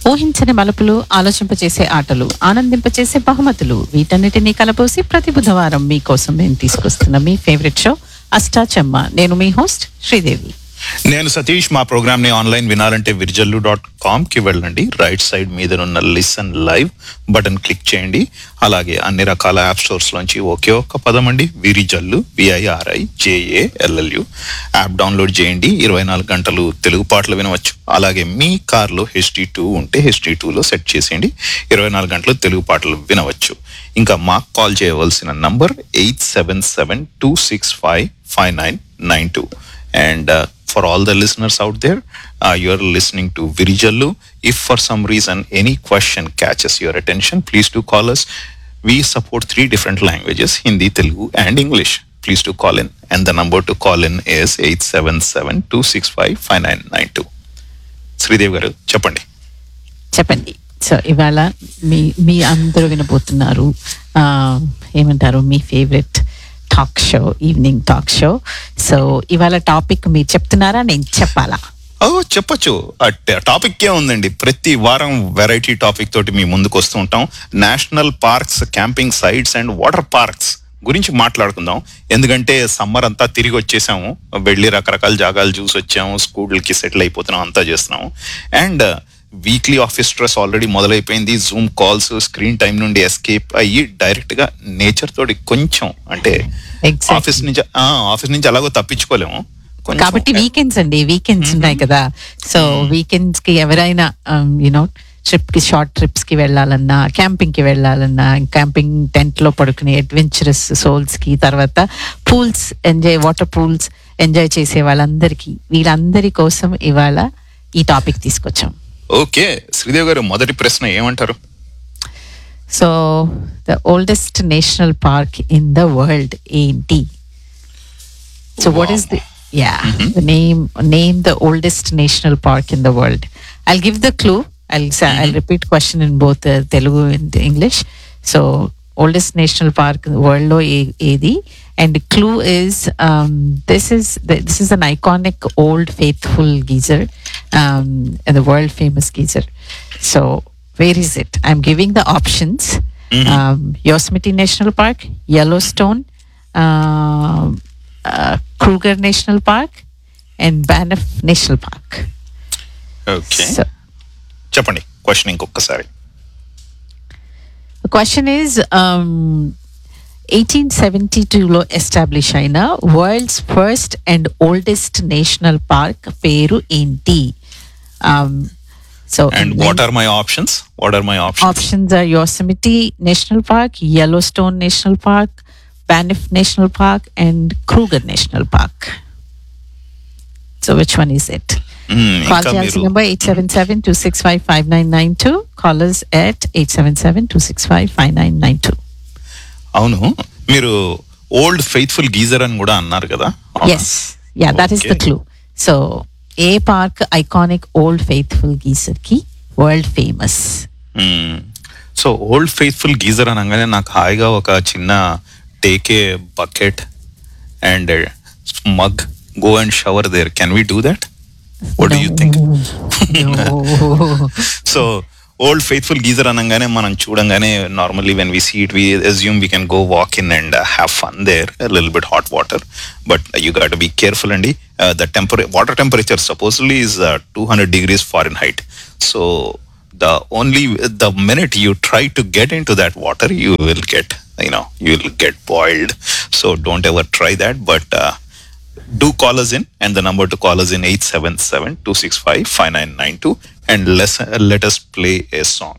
ఊహించని మలుపులు, ఆలోచింపచేసే ఆటలు, ఆనందింపచేసే బహుమతులు, వీటన్నిటినీ కలబోసి ప్రతి బుధవారం మీకోసం మేము తీసుకొస్తున్న మీ ఫేవరెట్ షో అష్టాచెమ్మ. నేను మీ హోస్ట్ శ్రీదేవి. నేను సతీష్. మా ప్రోగ్రామ్ ని ఆన్లైన్ వినాలంటే virjallu.com కి వెళ్ళండి. రైట్ సైడ్ మీద ఉన్న లిసన్ లైవ్ బటన్ క్లిక్ చేయండి. అలాగే అన్ని రకాల యాప్ స్టోర్స్ లోంచి ఒకే ఒక్క పదం అండి, విరిజల్లు, VIRIJALLU యాప్ డౌన్లోడ్ చేయండి. 24 గంటలు తెలుగు పాటలు వినవచ్చు. అలాగే మీ కార్లో HD2 ఉంటే HD2లో సెట్ చేసేయండి. 24 గంటలు తెలుగు పాటలు వినవచ్చు. ఇంకా మాకు కాల్ చేయవలసిన number 877-265-5992. And for all the listeners out there, you're listening to Virijallu. If for some reason any question catches your attention, please do call us. We support 3 different languages, Hindi, Telugu and English. Please do call in. And the number to call in is 877-265-5992. Sridev garu, చెప్పండి. So ఇవాళ మీ అందరూ వినబోతున్నారు ఏమంటారు, మీ favourite talk show, evening talk show. So ఇవాళ topic మీరు చెప్తున్నారా, నేను చెప్పాలా? చెప్పొచ్చు. టాపిక్ ఏ ఉందండి, ప్రతి వారం వెరైటీ టాపిక్ తోటి మీ ముందుకు వస్తూ ఉంటాం. National parks, camping sites and water parks గురించి మాట్లాడుకుందాం. ఎందుకంటే సమ్మర్ అంతా తిరిగి వచ్చేసాము, వెళ్ళి రకరకాల జాగాలు చూసి వచ్చాము, స్కూల్కి సెటిల్ అయిపోతున్నాం, అంతా చేస్తున్నాము. And weekly office stress already మొదలైపోయింది. Zoom calls, screen time నుండి ఎస్కేప్ అయ్యి డైరెక్ట్ గా నేచర్ తోటి కొంచెం అంటే ఆఫీస్ నుంచి అలాగో తప్పించుకోలేము కాబట్టి వీకెండ్స్ ఉన్నాయి కదా. సో వీకెండ్స్ కి ఎవరైనా ట్రిప్ కి, షార్ట్ ట్రిప్స్ కి వెళ్ళాలన్నా, క్యాంపింగ్ కి వెళ్ళాలన్నా, క్యాంపింగ్ టెంట్ లో పడుకునే అడ్వెంచరస్ సోల్స్ కి, తర్వాత pools enjoy, water pools enjoy చేసే వాళ్ళందరికీ, వీళ్ళందరి కోసం ఇవాళ ఈ టాపిక్ తీసుకొచ్చాం. ఓకే శ్రీదేవ్ గారు, మొదటి ప్రశ్న ఏమంటారు? So the oldest national park in the world ఏంటి? So what is the name the oldest national park in the world. I'll give the clue. I'll repeat question in both Telugu and English. So oldest national park in the world lo edi, and the clue is this is an iconic old faithful geyser, and the world famous geyser. So where is it? I'm giving the options. Yosemite National Park, Yellowstone, Kruger National Park, and Banff National Park. Okay. So, చెప్పండి question ఇంకొకసారి. The question is 1872లో establish అయిన world's first and oldest national park పేరు ఏంటి? So and what are my options? Options are Yosemite National Park, Yellowstone National Park, Banff National Park, and Kruger National Park. So which one is it? Call us number 877-265-5992. Call us at 877-265-5992. అవును, మీరు old faithful geyser అని కూడా అన్నారు కదా? Yes. Yeah, that is the clue. So A park iconic old faithful geyser కి world famous? So old faithful geyser అనగానే నాకు హాయిగా ఒక చిన్న take a bucket and mug, go and shower there. Can we do that? What do you think? No. So old faithful geyser anangane manam chudangane normally when we see it we assume we can go walk in and have fun there, a little bit hot water, but you got to be careful andi. The water temperature supposedly is 200 degrees Fahrenheit. So the minute you try to get into that water you will get boiled. So don't ever try that, but do call us in, and the number to call us in 877-265-5992, and let us play a song.